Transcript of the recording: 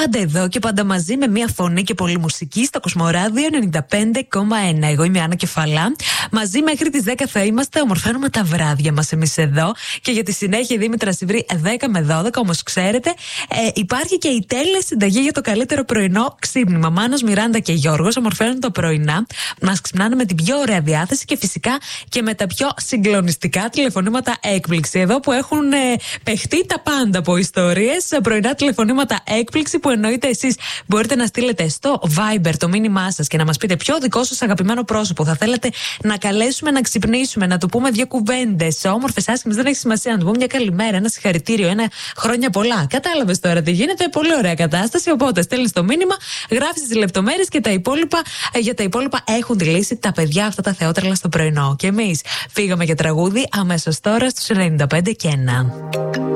Πάντα εδώ και πάντα μαζί με μια φωνή και πολλή μουσική στο Κοσμοράδιο 95,1. Εγώ είμαι η Άννα Κεφαλά. Μαζί μέχρι τις 10 θα είμαστε. Ομορφαίνουμε τα βράδια μας εμείς εδώ. Και για τη συνέχεια η Δήμητρα Σιβρή 10 με 12. Όμως ξέρετε, υπάρχει και η τέλεια συνταγή για το καλύτερο πρωινό ξύπνημα. Μάνος, Μιράντα και Γιώργος ομορφαίνουν το πρωινά. Μας ξυπνάνε με την πιο ωραία διάθεση και φυσικά και με τα πιο συγκλονιστικά τηλεφωνήματα έκπληξη. Εδώ που έχουν παιχτεί τα πάντα από ιστορίες. Πρωινά τηλεφωνήματα έκπληξη που εννοείται εσείς μπορείτε να στείλετε στο Viber το μήνυμά σας και να μας πείτε ποιο δικό σας αγαπημένο πρόσωπο θα θέλετε να καλέσουμε να ξυπνήσουμε, να του πούμε δύο κουβέντες, όμορφες, άσχημες, δεν έχει σημασία, να του πούμε μια καλημέρα, ένα συγχαρητήριο, ένα χρόνια πολλά. Κατάλαβες τώρα τι γίνεται, πολύ ωραία κατάσταση. Οπότε στέλνεις το μήνυμα, γράφεις τις λεπτομέρειες και τα υπόλοιπα, για τα υπόλοιπα έχουν τη λύση τα παιδιά αυτά τα θεότρελα στο πρωινό. Και εμείς φύγαμε για τραγούδι αμέσως τώρα στους 95 και 1.